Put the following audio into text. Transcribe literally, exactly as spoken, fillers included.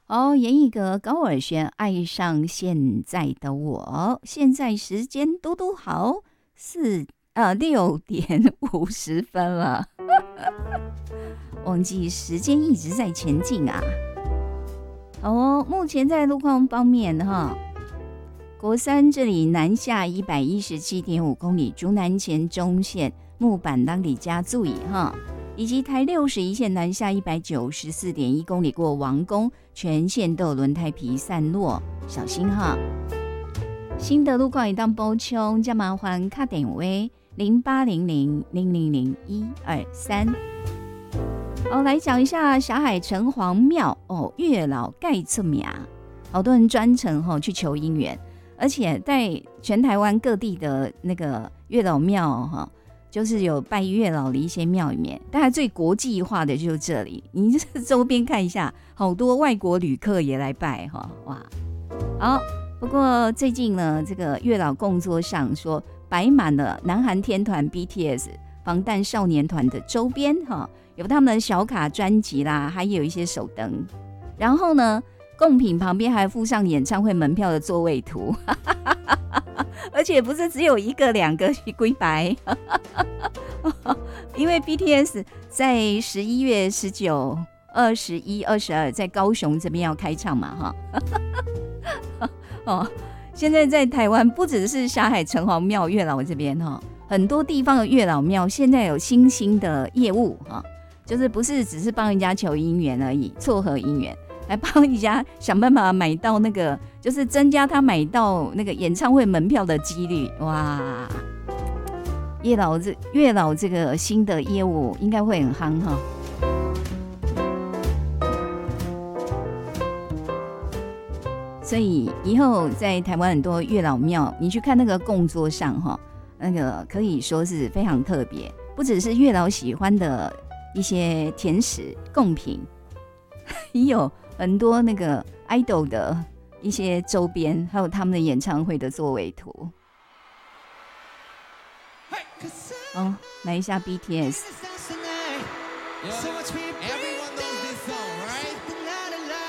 哦，严艺格、高尔宣爱上现在的我，现在时间嘟嘟好四呃六点五十分了，忘记时间一直在前进啊。好哦，目前在路况方面哈，国三这里南下一百一十七点五公里，竹南前中线木板当里加注意哈。以及台六十一线南下一百九十四点一公里过王宫，全线都有轮胎皮散落，小心哈。新的路况已当波冲，加麻烦卡点位零八零零零零零一二三。好，来讲一下霞海城隍庙哦，月老盖出名，好多人专程哈去求姻缘，而且在全台湾各地的那个月老庙哈。就是有拜月老的一些庙里面，当然最国际化的就是这里。你这周边看一下，好多外国旅客也来拜哈，哇！好，不过最近呢，这个月老供桌上说摆满了南韩天团 B T S、防弹少年团的周边哈，有他们的小卡专辑啦，还有一些手灯。然后呢，贡品旁边还附上演唱会门票的座位图。而且不是只有一个两个是龟白，因为 B T S 在十一月十九、二十一、二十二在高雄这边要开唱嘛，哈。哦，现在在台湾不只是霞海城隍庙月老这边哈，很多地方的月老庙现在有新兴的业务哈，就是不是只是帮人家求姻缘而已，撮合姻缘。来帮人家想办法买到那个，就是增加他买到那个演唱会门票的几率。哇，月老这月老这个新的业务应该会很夯哈。所以以后在台湾很多月老庙，你去看那个供桌上哈，那个可以说是非常特别，不只是月老喜欢的一些甜食贡品，也有很多那个 idol 的一些周边，还有他们的演唱会的座位图。哦，来一下 B T S。